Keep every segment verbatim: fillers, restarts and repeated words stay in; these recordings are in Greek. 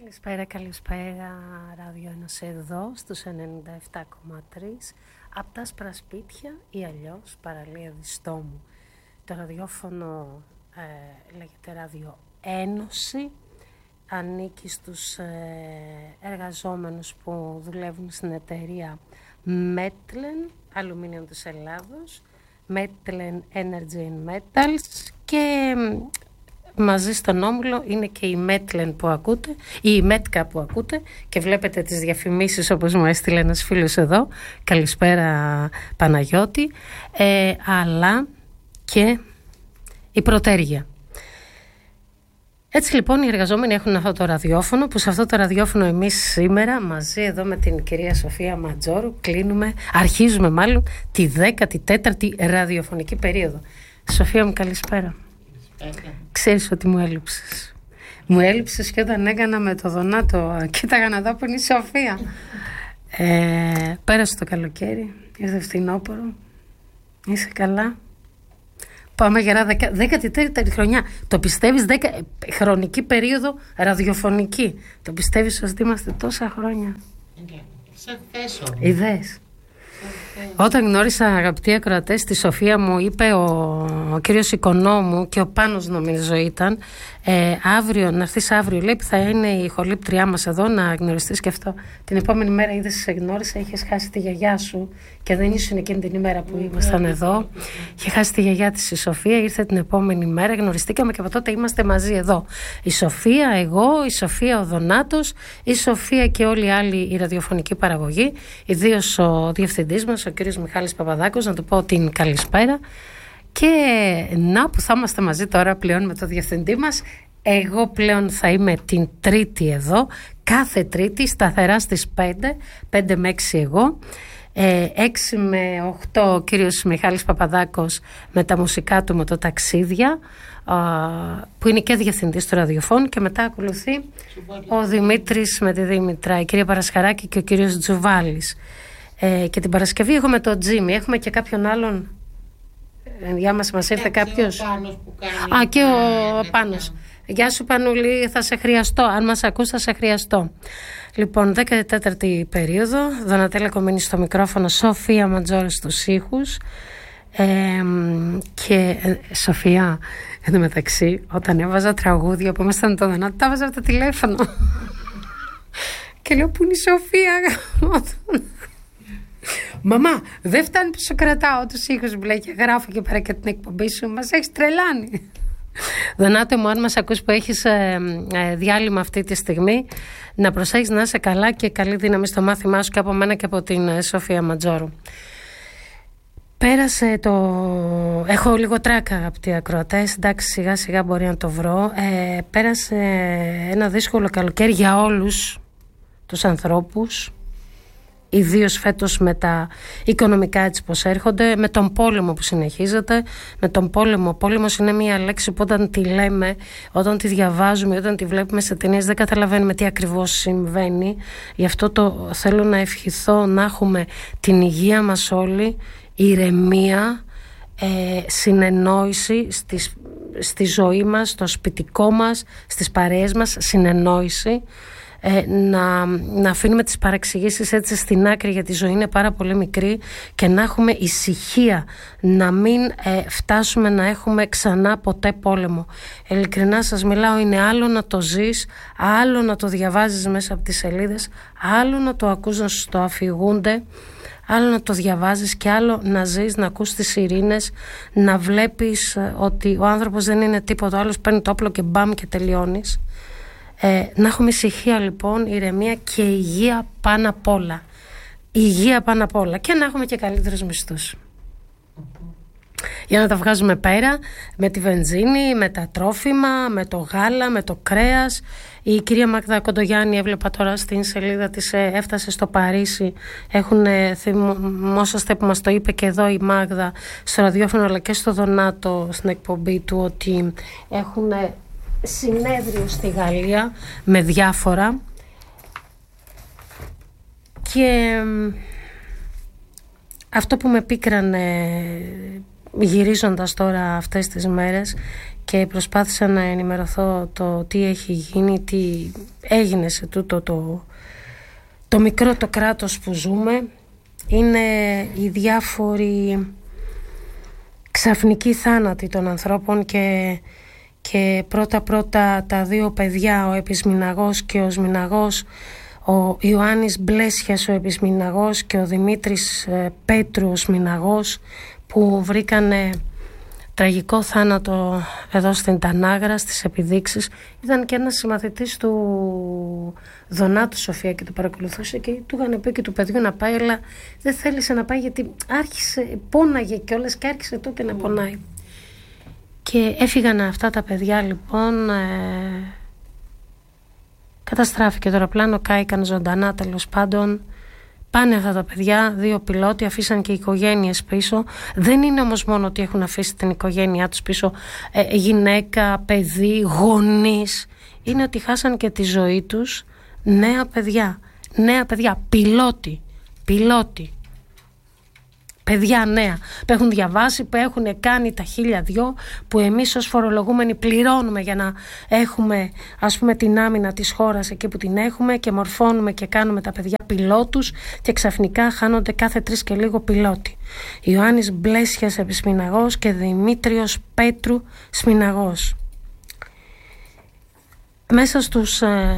Καλησπέρα, καλησπέρα, Ράδιο Ένωση εδώ στους ενενήντα επτά κόμμα τρία από τα άσπρα σπίτια ή αλλιώς παραλία Διστόμου. Το ραδιόφωνο ε, λέγεται Ράδιο Ένωση, ανήκει στους ε, εργαζόμενους που δουλεύουν στην εταιρεία Metlen, αλουμίνιο της Ελλάδος, Metlen Energy and Metals, και μαζί στον όμιλο είναι και η Metlen που ακούτε, ή η Metka που ακούτε, και βλέπετε τις διαφημίσεις όπως μου έστειλε ένας φίλος εδώ. Καλησπέρα Παναγιώτη. Ε, αλλά και η Πρωτέργεια. Έτσι λοιπόν οι εργαζόμενοι έχουν αυτό το ραδιόφωνο, που σε αυτό το ραδιόφωνο εμείς σήμερα μαζί εδώ με την κυρία Σοφία Ματζόρου κλείνουμε, αρχίζουμε μάλλον τη δέκατη τέταρτη ραδιοφωνική περίοδο. Σοφία μου, καλησπέρα. Καλησπέρα. Ξέρεις ότι μου έλειψες. Μου έλειψες και όταν έκανα με το Δονάτο, κοίταγα να δω που είναι η Σοφία. ε, πέρασε το καλοκαίρι, ήρθε φθινόπωρο. Είσαι καλά? Πάμε γερά, δεκα, δέκατη τέταρτη χρονιά. Το πιστεύεις, δεκα, χρονική περίοδο ραδιοφωνική. Το πιστεύεις ότι είμαστε τόσα χρόνια? Σε θέσω. Ιδέες. Όταν γνώρισα, αγαπητοί ακροατές, τη Σοφία, μου είπε ο, ο κύριος Οικονόμου, και ο Πάνος νομίζω ήταν, ε, αύριο, να έρθεις αύριο, λέει, θα είναι η χολύπτριά μας εδώ, να γνωριστείς και αυτό. Την επόμενη μέρα είδες, σε γνώρισα, είχες χάσει τη γιαγιά σου και δεν ήσουν εκείνη την ημέρα που ήμασταν εδώ. Είχε χάσει τη γιαγιά της η Σοφία, ήρθε την επόμενη μέρα, γνωριστήκαμε και από τότε είμαστε μαζί εδώ. Η Σοφία, εγώ, η Σοφία ο Δονάτος, η Σοφία και όλοι οι άλλοι η ραδιοφωνική παραγωγή, ιδίως ο διευθυντής μας, ο κύριος Μιχάλης Παπαδάκος, να του πω την καλησπέρα. Και να που θα είμαστε μαζί τώρα πλέον με το διευθυντή μας. Εγώ πλέον θα είμαι την Τρίτη εδώ, κάθε Τρίτη σταθερά στις πέντε, πέντε με έξι εγώ, ε, έξι με οκτώ ο κύριος Μιχάλης Παπαδάκος με τα μουσικά του μοτοταξίδια, που είναι και διευθυντής του ραδιοφώνου, και μετά ακολουθεί ο Δημήτρης με τη Δήμητρα, η κυρία Παρασχαράκη και ο κύριος Τζουβάλης. Ε, και την Παρασκευή εγώ με τον Τζίμι. Έχουμε και κάποιον άλλον. Για μας μας ήρθε κάποιος. Α, και ο Πάνος. Γεια σου Πανούλη, θα σε χρειαστώ. Αν μας ακούς θα σε χρειαστώ. Λοιπόν, δέκατη τέταρτη περίοδο. Δονατέλα Κομίνη στο μικρόφωνο, Σοφία Ματζόρου στους ήχους. Ε, και ε, Σοφία, εν τω μεταξύ, όταν έβαζα τραγούδια που ήμασταν το Δονάτι, τα έβαζα από το τηλέφωνο. Και λέω, πού είναι η Σοφία? Μαμά, δεν φτάνει που σου κρατάω τους ήχους, μου λέει, και γράφω και πέρα και την εκπομπή σου. Μας έχεις τρελάνει. Δονάτε μου, αν μας ακούς που έχεις ε, ε, διάλειμμα αυτή τη στιγμή, να προσέχεις να είσαι καλά και καλή δύναμη στο μάθημά σου, και από μένα και από την ε, Σοφία Ματζόρου. Πέρασε το... Έχω λίγο τράκα, αγαπητοί ακροατές, εντάξει, σιγά σιγά μπορεί να το βρω. ε, Πέρασε ένα δύσκολο καλοκαίρι για όλους τους ανθρώπους, ιδίως φέτος με τα οικονομικά έτσι πως έρχονται, με τον πόλεμο που συνεχίζεται, με τον πόλεμο. Ο πόλεμος είναι μια λέξη που όταν τη λέμε, όταν τη διαβάζουμε, όταν τη βλέπουμε σε ταινίες, δεν καταλαβαίνουμε τι ακριβώς συμβαίνει. Γι' αυτό το θέλω να ευχηθώ να έχουμε την υγεία μας όλοι, ηρεμία, ε, συνεννόηση στις, στη ζωή μας, στο σπιτικό μας, στις παρέες μας, συνεννόηση. Ε, να, να αφήνουμε τις παραξηγήσεις έτσι στην άκρη, γιατί η ζωή είναι πάρα πολύ μικρή, και να έχουμε ησυχία, να μην ε, φτάσουμε να έχουμε ξανά ποτέ πόλεμο. Ειλικρινά σας μιλάω, είναι άλλο να το ζεις, άλλο να το διαβάζεις μέσα από τις σελίδες, άλλο να το ακούς να σου το αφηγούνται, άλλο να το διαβάζεις, και άλλο να ζεις, να ακούς τις σιρήνες, να βλέπεις ε, ότι ο άνθρωπος δεν είναι τίποτα, άλλος παίρνει το όπλο και μπαμ και τελειώνεις. Ε, να έχουμε ησυχία λοιπόν, ηρεμία και υγεία πάνω απ' όλα. Υγεία πάνω απ' όλα, και να έχουμε και καλύτερους μισθούς. Για να τα βγάζουμε πέρα με τη βενζίνη, με τα τρόφιμα, με το γάλα, με το κρέας. Η κυρία Μάγδα Κοντογιάννη, έβλεπα τώρα στην σελίδα της, έφτασε στο Παρίσι. Έχουν, θυμόσαστε που μας το είπε και εδώ η Μάγδα στο ραδιόφωνο, αλλά και στο Δονάτο στην εκπομπή του, ότι έχουν συνέδριο στη Γαλλία με διάφορα, και αυτό που με πίκρανε γυρίζοντας τώρα αυτές τις μέρες και προσπάθησα να ενημερωθώ το τι έχει γίνει, τι έγινε σε τούτο το, το μικρό το κράτος που ζούμε, είναι οι διάφοροι ξαφνικοί θάνατοι των ανθρώπων και, και πρώτα πρώτα τα δύο παιδιά, ο επισμηναγός και ο σμηναγός, ο Ιωάννης Μπλέσιας ο επισμηναγός και ο Δημήτρης ε, Πέτρου ο σμηναγός, που βρήκανε τραγικό θάνατο εδώ στην Τανάγρα στις επιδείξεις. Ήταν και ένας συμμαθητής του Δονάτου Σοφία και το παρακολουθούσε και του είχαν πει και του παιδιού να πάει, αλλά δεν θέλησε να πάει γιατί άρχισε, πόναγε κιόλας και άρχισε τότε να πονάει. Και έφυγαν αυτά τα παιδιά λοιπόν, ε, καταστράφηκε το αεροπλάνο, κάηκαν ζωντανά τέλος πάντων. Πάνε αυτά τα παιδιά, δύο πιλότοι, αφήσαν και οικογένειες πίσω. Δεν είναι όμως μόνο ότι έχουν αφήσει την οικογένειά τους πίσω, ε, γυναίκα, παιδί, γονείς. Είναι ότι χάσαν και τη ζωή τους νέα παιδιά. Νέα παιδιά, πιλότοι, πιλότοι. Παιδιά νέα που έχουν διαβάσει, που έχουν κάνει τα χίλια δυο, που εμείς ως φορολογούμενοι πληρώνουμε για να έχουμε, ας πούμε, την άμυνα της χώρας εκεί που την έχουμε, και μορφώνουμε και κάνουμε τα παιδιά πιλότους, και ξαφνικά χάνονται κάθε τρεις και λίγο πιλότοι. Ιωάννης Μπλέσιας επισμηναγός και Δημήτριος Πέτρου σμηναγός. Μέσα στους ε,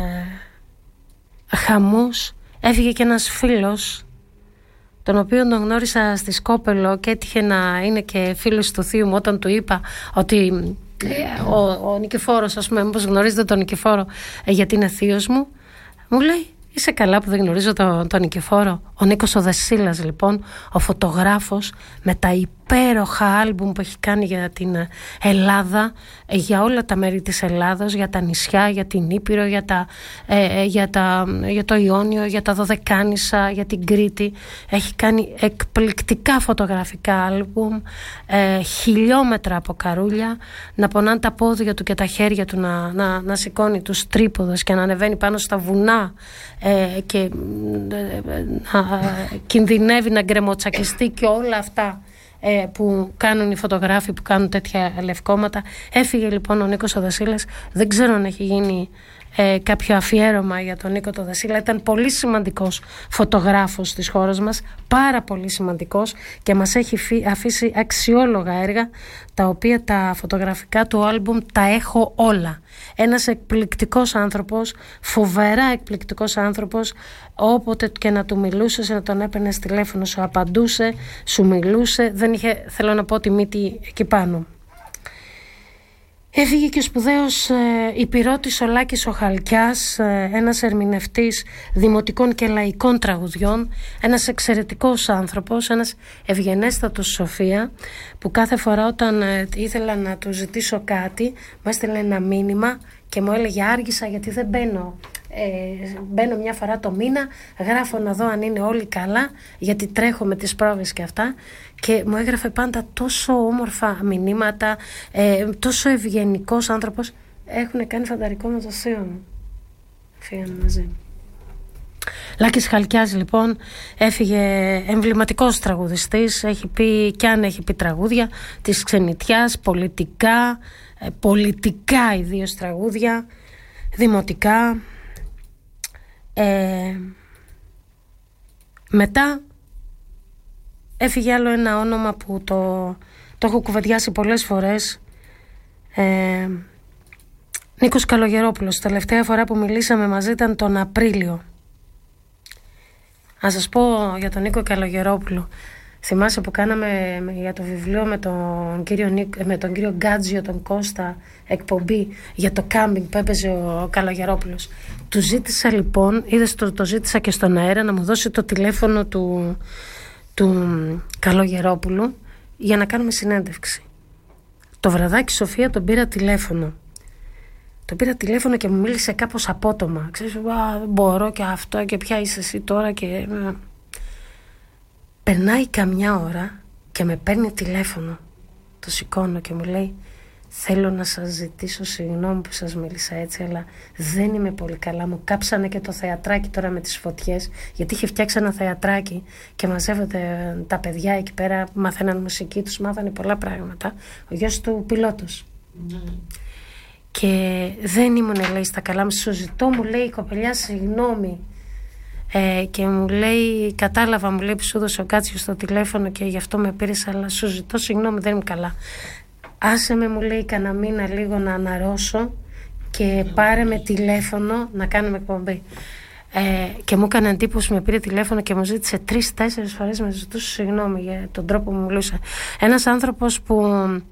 χαμούς έφυγε και ένας φίλος, τον οποίο τον γνώρισα στη Σκόπελο και έτυχε να είναι και φίλος του θείου μου. Όταν του είπα ότι ε, ο, ο Νικηφόρος, ας πούμε, μήπως γνωρίζετε τον Νικηφόρο, ε, γιατί είναι θείος μου, μου λέει, είσαι καλά που δεν γνωρίζω τον, τον Νικηφόρο. Ο Νίκος ο Δεσίλας λοιπόν, ο φωτογράφος, με τα υπέροχα άλμπουμ που έχει κάνει για την Ελλάδα, για όλα τα μέρη της Ελλάδος, για τα νησιά, για την Ήπειρο, για, τα, ε, για, τα, για το Ιόνιο, για τα Δωδεκάνησα, για την Κρήτη. Έχει κάνει εκπληκτικά φωτογραφικά άλμπουμ, ε, χιλιόμετρα από καρούλια, να πονάνε τα πόδια του και τα χέρια του, να, να, να σηκώνει τους τρίποδες και να ανεβαίνει πάνω στα βουνά ε, και ε, να κινδυνεύει να γκρεμοτσακιστεί και όλα αυτά ε, που κάνουν οι φωτογράφοι που κάνουν τέτοια λευκόματα. Έφυγε λοιπόν ο Νίκος ο Δασίλας. Δεν ξέρω αν έχει γίνει ε, κάποιο αφιέρωμα για τον Νίκο το Δασίλα. Ήταν πολύ σημαντικός φωτογράφος της χώρας μας, πάρα πολύ σημαντικός, και μας έχει αφήσει αξιόλογα έργα, τα οποία τα φωτογραφικά του άλμπουμ τα έχω όλα. Ένας εκπληκτικός άνθρωπος, φοβερά εκπληκτικός άνθρωπος, όποτε και να του μιλούσες, να τον έπαιρνες τηλέφωνο, σου απαντούσε, σου μιλούσε, δεν είχε, θέλω να πω, τη μύτη εκεί πάνω. Έφυγε και ο σπουδαίος ε, υπηρώτης ο Λάκης ο Χαλκιάς, ε, ένας ερμηνευτής δημοτικών και λαϊκών τραγουδιών, ένας εξαιρετικός άνθρωπος, ένας ευγενέστατος Σοφία, που κάθε φορά όταν ε, ήθελα να του ζητήσω κάτι, μου έστειλε ένα μήνυμα και μου έλεγε, άργησα γιατί δεν μπαίνω. Ε, μπαίνω μια φορά το μήνα, γράφω να δω αν είναι όλοι καλά, γιατί τρέχω με τις πρόβες και αυτά, και μου έγραφε πάντα τόσο όμορφα μηνύματα, ε, τόσο ευγενικός άνθρωπος. Έχουν κάνει φανταρικό με το θείο μου. Φύγανε μαζί. Λάκης Χαλκιάς λοιπόν έφυγε, εμβληματικός τραγουδιστής, έχει πει, κι αν έχει πει τραγούδια της ξενιτιάς, πολιτικά, ε, πολιτικά ιδίως τραγούδια, δημοτικά. Ε, μετά έφυγε άλλο ένα όνομα που το, το έχω κουβεντιάσει πολλές φορές, ε, Νίκος Καλογερόπουλος. Τελευταία φορά που μιλήσαμε μαζί ήταν τον Απρίλιο. Να σας πω για τον Νίκο Καλογερόπουλο. Θυμάσαι που κάναμε για το βιβλίο με τον κύριο, με τον κύριο Γκάτζιο, τον Κώστα, εκπομπή για το κάμπινγκ που έπαιζε ο Καλογερόπουλος. Του ζήτησα λοιπόν, είδες, το, το ζήτησα και στον αέρα, να μου δώσει το τηλέφωνο του, του Καλογερόπουλου για να κάνουμε συνέντευξη. Το βραδάκι Σοφία τον πήρα τηλέφωνο. Τον πήρα τηλέφωνο και μου μίλησε κάπως απότομα. Ξέρεις, μπορώ και αυτό και ποια είσαι εσύ τώρα και... Περνάει καμιά ώρα και με παίρνει τηλέφωνο. Το σηκώνω και μου λέει, Θέλω να σας ζητήσω συγγνώμη που σας μίλησα έτσι, αλλά δεν είμαι πολύ καλά. Μου κάψανε και το θεατράκι τώρα με τις φωτιές, γιατί είχε φτιάξει ένα θεατράκι και μαζεύονται τα παιδιά εκεί πέρα, μάθαιναν μουσική, τους μάθανε πολλά πράγματα. Ο γιος του πιλότος. Mm. Και δεν ήμουν, λέει, στα καλά μου. Σου ζητώ, μου λέει η κοπελιά, συγγνώμη. Ε, και μου λέει, κατάλαβα, μου λέει, που σου έδωσε ο Κάτσιος στο τηλέφωνο και γι' αυτό με πήρες, αλλά σου ζητώ συγγνώμη, δεν είμαι καλά. Άσε με, μου λέει, κανένα μήνα λίγο να αναρρώσω και πάρε με τηλέφωνο να κάνουμε εκπομπή. Ε, και μου έκανε εντύπωση, με πήρε τηλέφωνο και μου ζήτησε τρεις-τέσσερις φορές, με ζητούσε συγγνώμη για τον τρόπο που μου μιλούσε. Ένας άνθρωπος που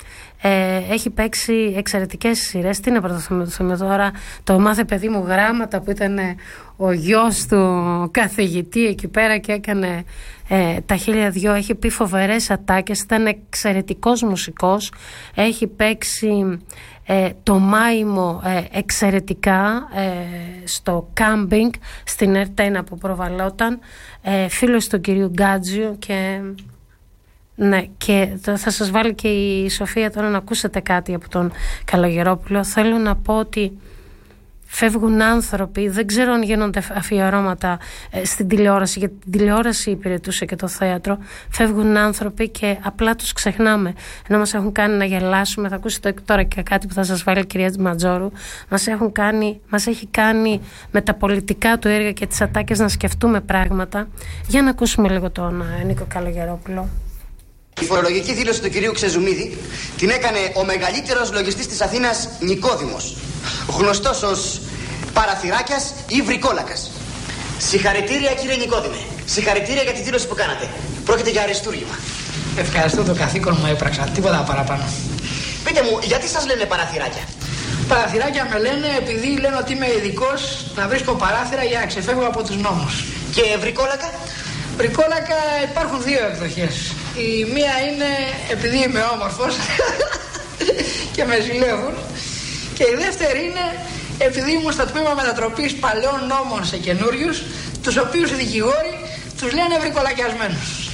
ε, έχει παίξει εξαιρετικές σειρές. Τι είναι πρωτοθυμio τώρα, το Μάθε παιδί μου γράμματα, που ήταν ο γιος του καθηγητή εκεί πέρα και έκανε ε, τα χίλια δυο. Έχει πει φοβερές ατάκες, ήταν εξαιρετικός μουσικός. Έχει παίξει Ε, το Μάιμο ε, εξαιρετικά ε, στο κάμπινγκ στην Ερτένα που προβαλόταν, ε, φίλος του κυρίου Γκάτζιου, και ναι, και θα σας βάλει και η Σοφία τώρα να ακούσετε κάτι από τον Καλογερόπουλο. Θέλω να πω ότι φεύγουν άνθρωποι, δεν ξέρω αν γίνονται αφιερώματα ε, στην τηλεόραση, γιατί την τηλεόραση υπηρετούσε και το θέατρο. Φεύγουν άνθρωποι και απλά τους ξεχνάμε, ενώ μας έχουν κάνει να γελάσουμε. Θα ακούσετε τώρα και κάτι που θα σας βάλει η κυρία Ματζόρου. Μας, έχουν κάνει, μας έχει κάνει με τα πολιτικά του έργα και τις ατάκες να σκεφτούμε πράγματα. Για να ακούσουμε λίγο τον Νίκο Καλογερόπουλο. Η φορολογική δήλωση του κυρίου Ξεζουμίδη την έκανε ο μεγαλύτερος λογιστής της Αθήνας, Νικόδημος, γνωστός ως Παραθυράκιας ή Βρικόλακας. Συγχαρητήρια, κύριε Νικόδημε. Συγχαρητήρια για τη δήλωση που κάνατε. Πρόκειται για αριστούργημα. Ευχαριστώ, το καθήκον μου έπραξα. Τίποτα παραπάνω. Πείτε μου, γιατί σας λένε παραθυράκια? Παραθυράκια με λένε επειδή λένε ότι είμαι ειδικός να βρίσκω παράθυρα για να ξεφεύγω από τους νόμους. Και βρικόλακα? Βρικόλακα υπάρχουν δύο εκδοχές. Η μία είναι επειδή είμαι όμορφος και με ζηλεύουν. Και η δεύτερη είναι επειδή ήμουν στο τμήμα μετατροπής παλαιών νόμων σε καινούριους, τους οποίους οι δικηγόροι τους λένε βρικολακιασμένους.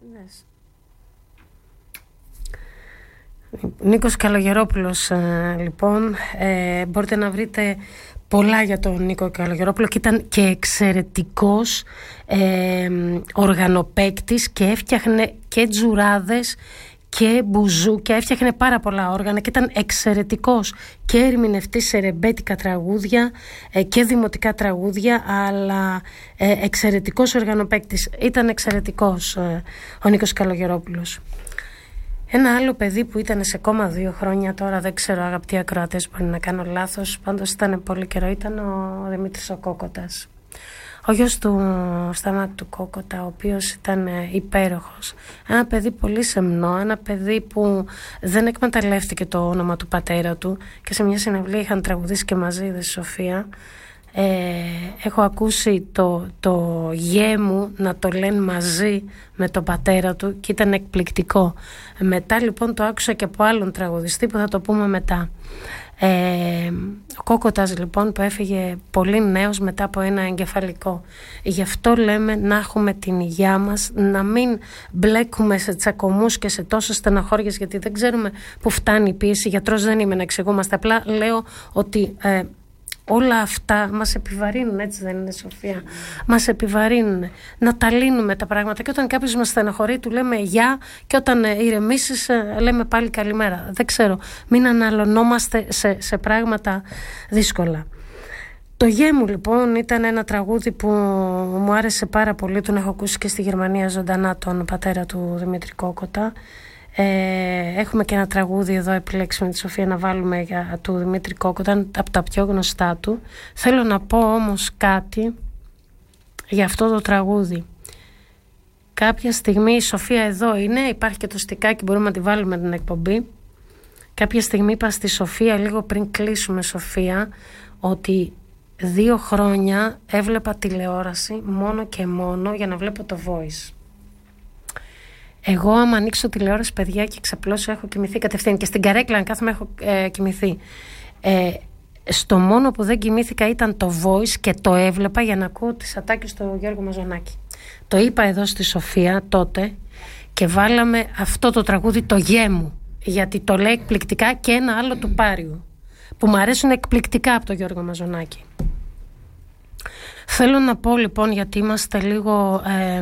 Νίκος Καλογερόπουλος, ε, λοιπόν, ε, μπορείτε να βρείτε πολλά για τον Νίκο Καλογερόπουλο, και ήταν και εξαιρετικός ε, οργανοπαίκτης και έφτιαχνε και τζουράδες και μπουζούκια, έφτιαχνε πάρα πολλά όργανα και ήταν εξαιρετικός και ερμηνευτής σε ρεμπέτικα τραγούδια ε, και δημοτικά τραγούδια, αλλά ε, εξαιρετικός οργανοπαίκτης. Ήταν εξαιρετικός ε, ο Νίκος Καλογερόπουλος. Ένα άλλο παιδί που ήταν σε κόμμα δύο χρόνια, τώρα δεν ξέρω, αγαπητοί ακροατές, μπορεί να κάνω λάθος, πάντως ήταν πολύ καιρό, ήταν ο Δημήτρης ο Κόκοτας. Ο γιος του Σταμάτη του Κόκοτα, ο οποίος ήταν υπέροχος. Ένα παιδί πολύ σεμνό, ένα παιδί που δεν εκμεταλλεύτηκε το όνομα του πατέρα του, και σε μια συναυλία είχαν τραγουδήσει και μαζί, δε Σοφία. Ε, έχω ακούσει το, το γέ μου να το λένε μαζί με τον πατέρα του και ήταν εκπληκτικό. Μετά λοιπόν το άκουσα και από άλλον τραγουδιστή που θα το πούμε μετά. Ε, ο Κόκοτας λοιπόν που έφυγε πολύ νέος μετά από ένα εγκεφαλικό. Γι' αυτό λέμε να έχουμε την υγειά μας, να μην μπλέκουμε σε τσακωμούς και σε τόσες στεναχώριες, γιατί δεν ξέρουμε που φτάνει η πίεση. Γιατρός δεν είμαι να εξηγούμαστε, απλά λέω ότι ε, όλα αυτά μας επιβαρύνουν, έτσι δεν είναι, Σοφία? Μας επιβαρύνουν να τα λύνουμε τα πράγματα, και όταν κάποιος μας στεναχωρεί του λέμε γεια, και όταν ηρεμήσεις λέμε πάλι καλημέρα. Δεν ξέρω, μην αναλωνόμαστε σε, σε πράγματα δύσκολα. Το γέ μου λοιπόν ήταν ένα τραγούδι που μου άρεσε πάρα πολύ, τον έχω ακούσει και στη Γερμανία ζωντανά, τον πατέρα του Δημήτρη Κόκοτα. Ε, έχουμε και ένα τραγούδι εδώ επιλέξει με τη Σοφία να βάλουμε για του Δημήτρη Κόκοτα, από τα πιο γνωστά του. Θέλω να πω όμως κάτι για αυτό το τραγούδι. Κάποια στιγμή η Σοφία εδώ είναι, υπάρχει και το στικάκι, μπορούμε να τη βάλουμε την εκπομπή. Κάποια στιγμή είπα στη Σοφία, λίγο πριν κλείσουμε, Σοφία, ότι δύο χρόνια έβλεπα τηλεόραση μόνο και μόνο για να βλέπω το Voice. Εγώ άμα ανοίξω τηλεόραση, παιδιά, και ξαπλώσω, έχω κοιμηθεί κατευθείαν, και στην καρέκλα αν κάθομαι έχω ε, κοιμηθεί. Ε, στο μόνο που δεν κοιμήθηκα ήταν το Voice, και το έβλεπα για να ακούω τις ατάκες του Γιώργου Μαζονάκη. Το είπα εδώ στη Σοφία τότε και βάλαμε αυτό το τραγούδι, το γέ μου. γιατί το λέει εκπληκτικά, και ένα άλλο του Πάριου που μου αρέσουν εκπληκτικά από τον Γιώργο Μαζονάκη. Θέλω να πω λοιπόν, γιατί είμαστε λίγο ε,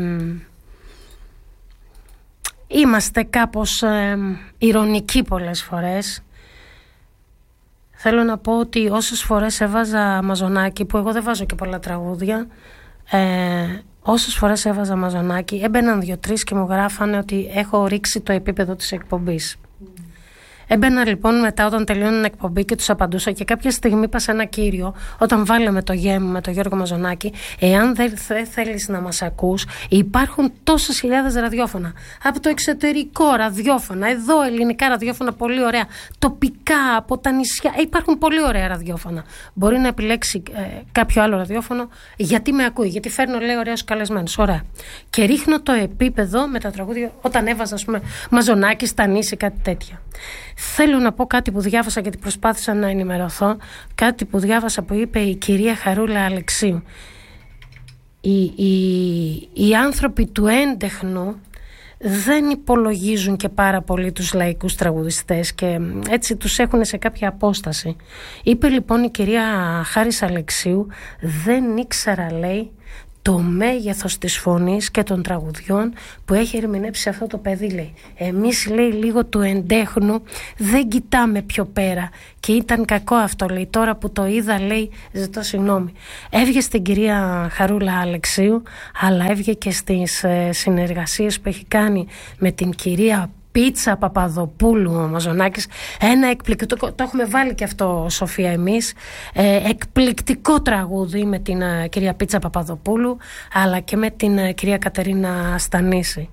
είμαστε κάπως ε, ειρωνικοί πολλές φορές. Θέλω να πω ότι όσες φορές έβαζα Μαζονάκη, που εγώ δεν βάζω και πολλά τραγούδια, ε, όσες φορές έβαζα Μαζονάκη, έμπαιναν δύο-τρεις και μου γράφανε ότι έχω ρίξει το επίπεδο της εκπομπής. Έμπαινα λοιπόν μετά όταν τελειώνει την εκπομπή και τους απαντούσα, και κάποια στιγμή είπα σε ένα κύριο, όταν βάλαμε το γέμο με τον Γιώργο Μαζονάκη, εάν δεν θε, θέλεις να μας ακούς, υπάρχουν τόσες χιλιάδες ραδιόφωνα από το εξωτερικό, ραδιόφωνα εδώ, ελληνικά ραδιόφωνα πολύ ωραία, τοπικά από τα νησιά, ε, υπάρχουν πολύ ωραία ραδιόφωνα. Μπορεί να επιλέξει ε, κάποιο άλλο ραδιόφωνο, γιατί με ακούει, γιατί φέρνω, λέει, ωραίους καλεσμένους. Ωραία. Και ρίχνω το επίπεδο με τα τραγούδια όταν έβαζα, ας πούμε, Μαζονάκη, Στανίση, κάτι τέτοια. Θέλω να πω κάτι που διάβασα, γιατί προσπάθησα να ενημερωθώ. Κάτι που διάβασα που είπε η κυρία Χαρούλα Αλεξίου. Οι, οι, οι άνθρωποι του έντεχνου δεν υπολογίζουν και πάρα πολύ τους λαϊκούς τραγουδιστές και έτσι τους έχουν σε κάποια απόσταση. Είπε λοιπόν η κυρία Χάρης Αλεξίου, δεν ήξερα, λέει, το μέγεθος της φωνής και των τραγουδιών που έχει ερμηνεύσει αυτό το παιδί, λέει. Εμείς, λέει, λίγο του εντέχνου δεν κοιτάμε πιο πέρα και ήταν κακό αυτό, λέει. Τώρα που το είδα, λέει, ζητώ συγγνώμη. Έβγε στην κυρία Χαρούλα Αλεξίου, αλλά έβγε και στις ε, συνεργασίες που έχει κάνει με την κυρία Πίτσα Παπαδοπούλου ο Μαζονάκης. Ένα εκπληκτικό, το έχουμε βάλει και αυτό, Σοφία, εμείς, ε, εκπληκτικό τραγούδι με την ε, κυρία Πίτσα Παπαδοπούλου, αλλά και με την ε, κυρία Κατερίνα Στανίση.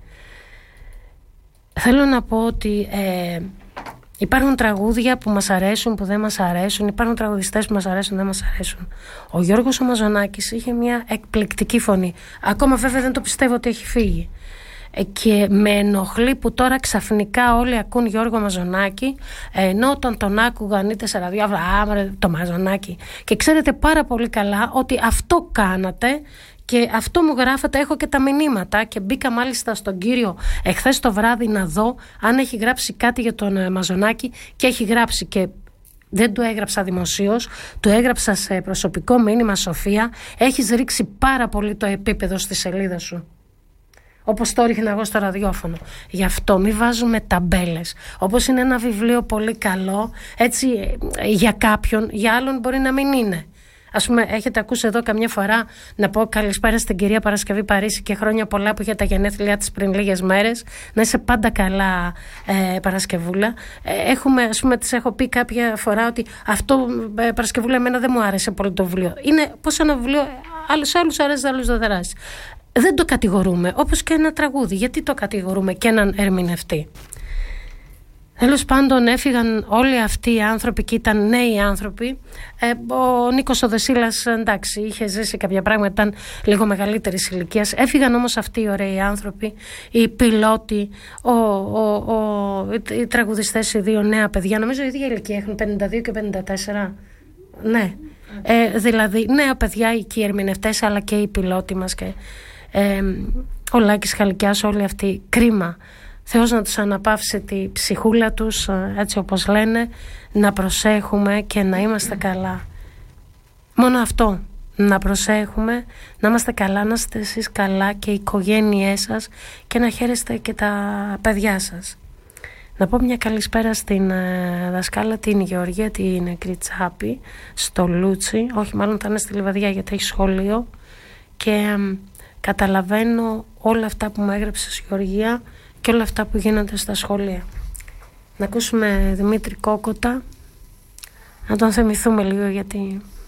Θέλω να πω ότι ε, υπάρχουν τραγούδια που μας αρέσουν, που δεν μας αρέσουν, υπάρχουν τραγουδιστές που μας αρέσουν, δεν μας αρέσουν. Ο Γιώργος ο Μαζονάκης είχε μια εκπληκτική φωνή. Ακόμα βέβαια δεν το πιστεύω ότι έχει φύγει. Και με ενοχλεί που τώρα ξαφνικά όλοι ακούν Γιώργο Μαζονάκη, ενώ όταν τον άκουγαν είτε σε ραδιόφωνο, α, το Μαζονάκη. Και ξέρετε πάρα πολύ καλά ότι αυτό κάνατε και αυτό μου γράφατε. Έχω και τα μηνύματα και μπήκα μάλιστα στον κύριο εχθές το βράδυ να δω αν έχει γράψει κάτι για τον Μαζονάκη, και έχει γράψει, και δεν του έγραψα δημοσίως, του έγραψα σε προσωπικό μήνυμα. Σοφία, έχεις ρίξει πάρα πολύ το επίπεδο στη σελίδα σου, όπως το ρίχνα εγώ στο ραδιόφωνο. Γι' αυτό μην βάζουμε ταμπέλες. Όπως είναι ένα βιβλίο πολύ καλό, έτσι, για κάποιον, για άλλον μπορεί να μην είναι. Ας πούμε, έχετε ακούσει εδώ καμιά φορά να πω καλησπέρα στην κυρία Παρασκευή Παρίσι και χρόνια πολλά που είχε τα γενέθλιά της πριν λίγες μέρες. Να είσαι πάντα καλά, ε, Παρασκευούλα. Ε, έχουμε, ας πούμε, της έχω πει κάποια φορά ότι αυτό, ε, Παρασκευούλα, εμένα δεν μου άρεσε πολύ το βιβλίο. Είναι πως ένα βιβλίο, άλλους άλλους αρέσει, άλλους δεν αρέσει. Δεν το κατηγορούμε, όπως και ένα τραγούδι. Γιατί το κατηγορούμε και έναν ερμηνευτή? Τέλος πάντων, έφυγαν όλοι αυτοί οι άνθρωποι και ήταν νέοι άνθρωποι. Ε, ο Νίκος ο Δεσίλας, εντάξει, είχε ζήσει κάποια πράγματα, ήταν λίγο μεγαλύτερης ηλικίας. Έφυγαν όμως αυτοί οι ωραίοι άνθρωποι, οι πιλότοι, ο, ο, ο, οι τραγουδιστές, οι δύο νέα παιδιά. Νομίζω η ίδια ηλικία έχουν, πενήντα δύο και πενήντα τέσσερα. Ναι, ε, δηλαδή νέα παιδιά και οι ερμηνευτές, αλλά και οι πιλότοι μας και ε, ο Λάκης Χαλικιάς, όλοι αυτοί. Κρίμα. Θεός να τους αναπαύσει τη ψυχούλα τους, έτσι όπως λένε, να προσέχουμε και να είμαστε καλά. Μόνο αυτό, να προσέχουμε, να είμαστε καλά, να είστε εσείς καλά και οι οικογένειές σας και να χαίρεστε και τα παιδιά σας. Να πω μια καλησπέρα στην ε, δασκάλα την Γεωργία την Κριτσάπη στο Λούτσι, όχι μάλλον θα είναι στη Λιβαδιά γιατί έχει σχολείο, και ε, καταλαβαίνω όλα αυτά που μου έγραψες, Γεωργία, και όλα αυτά που γίνονται στα σχολεία. Να ακούσουμε Δημήτρη Κόκοτα, να τον θυμηθούμε λίγο, γιατί